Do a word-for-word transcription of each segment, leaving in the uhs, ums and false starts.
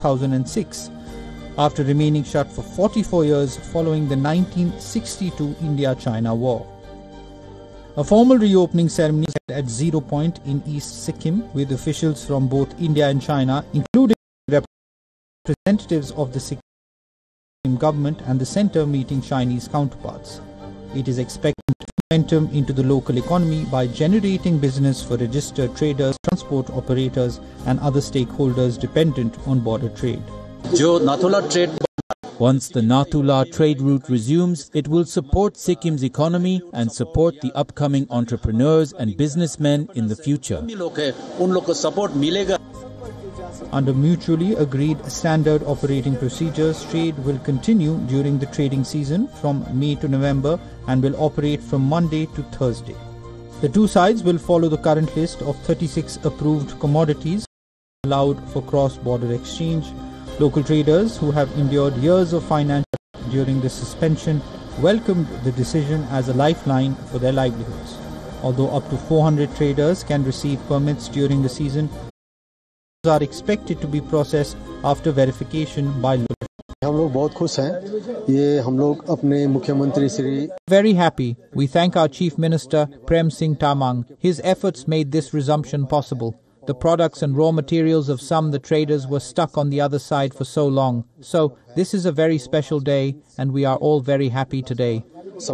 two thousand six, after remaining shut for forty-four years following the nineteen sixty-two India-China War. A formal reopening ceremony is held at Zero Point in East Sikkim with officials from both India and China, including representatives of the Sikkim government and the centre meeting Chinese counterparts. It is expected to momentum into the local economy by generating business for registered traders, transport operators and other stakeholders dependent on border trade. Once the Nathula trade route resumes, it will support Sikkim's economy and support the upcoming entrepreneurs and businessmen in the future. Under mutually agreed standard operating procedures, trade will continue during the trading season from May to November and will operate from Monday to Thursday. The two sides will follow the current list of thirty-six approved commodities allowed for cross-border exchange. Local traders who have endured years of financial during the suspension welcomed the decision as a lifeline for their livelihoods. Although up to four hundred traders can receive permits during the season, are expected to be processed after verification by local. Very happy. We thank our Chief Minister Prem Singh Tamang. His efforts made this resumption possible. The products and raw materials of some the traders were stuck on the other side for so long. So this is a very special day and we are all very happy today.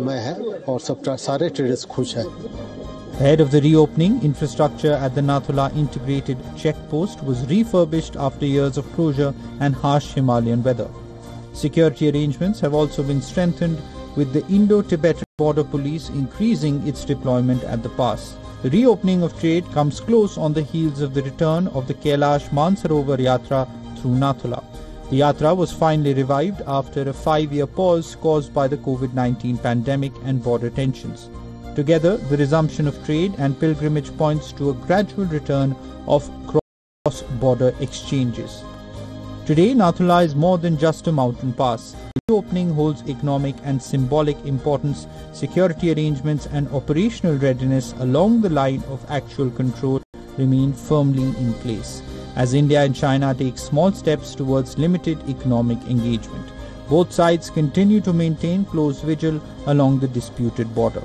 Ahead of the reopening, infrastructure at the Nathula integrated checkpost was refurbished after years of closure and harsh Himalayan weather. Security arrangements have also been strengthened, with the Indo-Tibetan Border Police increasing its deployment at the pass. The reopening of trade comes close on the heels of the return of the Kailash Mansarovar Yatra through Nathula. The Yatra was finally revived after a five-year pause caused by the COVID nineteen pandemic and border tensions. Together, the resumption of trade and pilgrimage points to a gradual return of cross-border exchanges. Today, Nathula is more than just a mountain pass. The reopening holds economic and symbolic importance. Security arrangements and operational readiness along the line of actual control remain firmly in place, as India and China take small steps towards limited economic engagement. Both sides continue to maintain close vigil along the disputed border.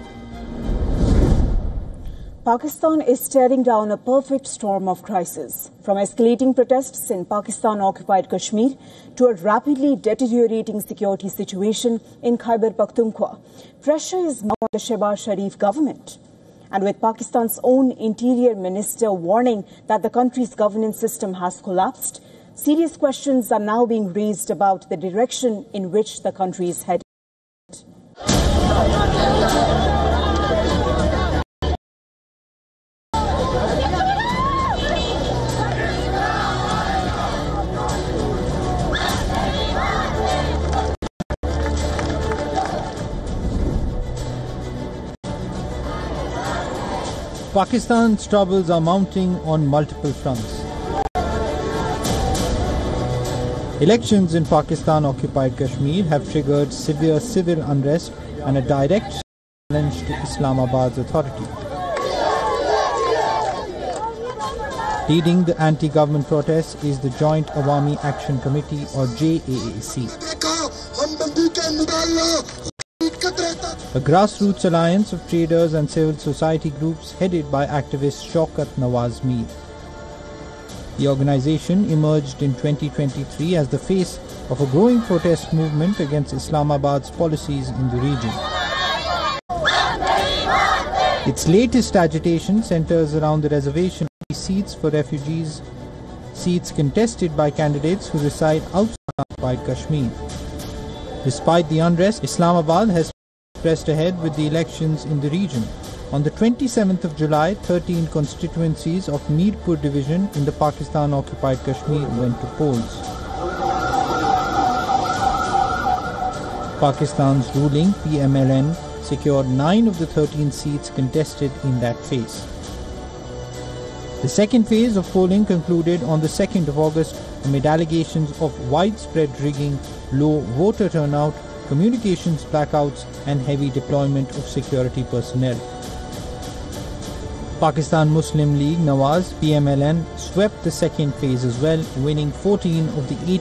Pakistan is staring down a perfect storm of crisis, from escalating protests in Pakistan-occupied Kashmir to a rapidly deteriorating security situation in Khyber Pakhtunkhwa. Pressure is now on the Shehbaz Sharif government. And with Pakistan's own interior minister warning that the country's governance system has collapsed, serious questions are now being raised about the direction in which the country is headed. Pakistan's troubles are mounting on multiple fronts. Elections in Pakistan-occupied Kashmir have triggered severe civil unrest and a direct challenge to Islamabad's authority. Leading the anti-government protests is the Joint Awami Action Committee, or J A A C. A grassroots alliance of traders and civil society groups headed by activist Shaukat Nawaz Mir. The organization emerged in twenty twenty-three as the face of a growing protest movement against Islamabad's policies in the region. Its latest agitation centers around the reservation of seats for refugees, seats contested by candidates who reside outside Kashmir. Despite the unrest, Islamabad has pressed ahead with the elections in the region. On the twenty-seventh of July, thirteen constituencies of Mirpur division in the Pakistan-occupied Kashmir went to polls. Pakistan's ruling P M L N secured nine of the thirteen seats contested in that phase. The second phase of polling concluded on the second of August amid allegations of widespread rigging, low voter turnout, communications blackouts and heavy deployment of security personnel. Pakistan Muslim League Nawaz P M L N swept the second phase as well, winning fourteen of the